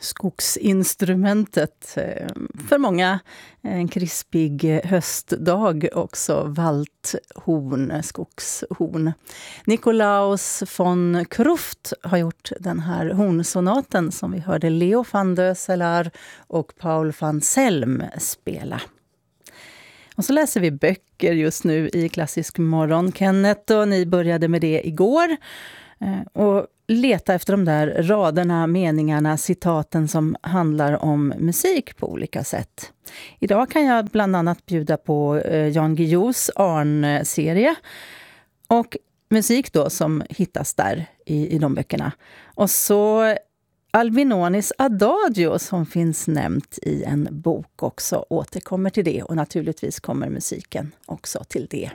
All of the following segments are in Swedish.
skogsinstrumentet. För många en krispig höstdag också, valthorn, skogshorn. Nikolaus von Kruft har gjort den här hornsonaten som vi hörde Leo van Döselaar och Paul van Selm spela. Och så läser vi böcker just nu i Klassisk morgon, Kenneth, och ni började med det igår. Och leta efter de där raderna, meningarna, citaten som handlar om musik på olika sätt. Idag kan jag bland annat bjuda på Jan Guillous Arn-serie och musik då som hittas där i de böckerna. Och så Albinonis Adagio som finns nämnt i en bok också återkommer till det, och naturligtvis kommer musiken också till det.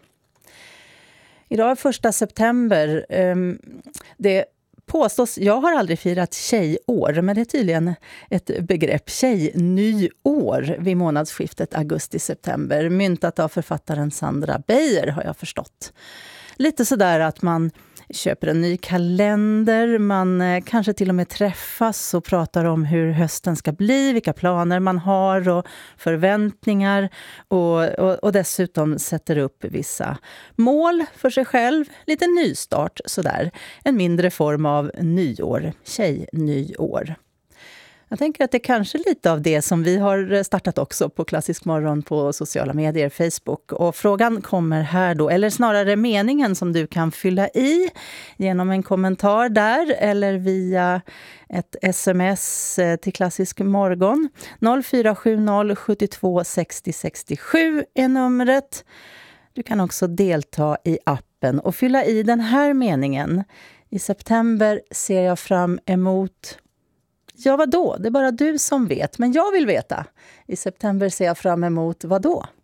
Idag är 1 september. Det påstås, jag har aldrig firat tjejår, men det är tydligen ett begrepp, tjejnyår vid månadsskiftet augusti-september, myntat av författaren Sandra Beijer har jag förstått. Lite sådär att man köper en ny kalender, man kanske till och med träffas och pratar om hur hösten ska bli, vilka planer man har och förväntningar, och dessutom sätter upp vissa mål för sig själv, lite nystart sådär, en mindre form av nyår, tjejnyår. Jag tänker att det är kanske lite av det som vi har startat också på Klassisk morgon på sociala medier, Facebook. Och frågan kommer här då, eller snarare meningen som du kan fylla i genom en kommentar där eller via ett sms till Klassisk morgon. 0470 72 60 67 är numret. Du kan också delta i appen och fylla i den här meningen. I september ser jag fram emot... Ja, vad då? Det är bara du som vet, men jag vill veta. I september ser jag fram emot vad då?